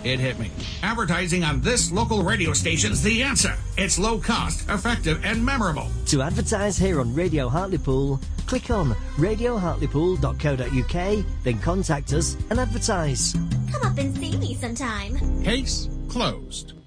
it hit me. Advertising on this local radio station's the answer. It's low cost, effective, and memorable. To advertise here on Radio Hartlepool, click on radiohartlepool.co.uk, then contact us and advertise. Come up and see me sometime. Case closed.